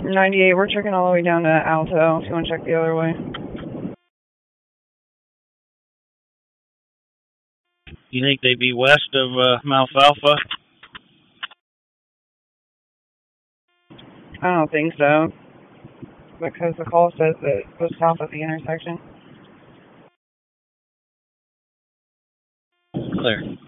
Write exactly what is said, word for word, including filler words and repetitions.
ninety-eight, we're checking all the way down to Alto, if you want to check the other way. You think they'd be west of uh, Malfalfa? I don't think so, because the call says that it was south of the intersection. Clear.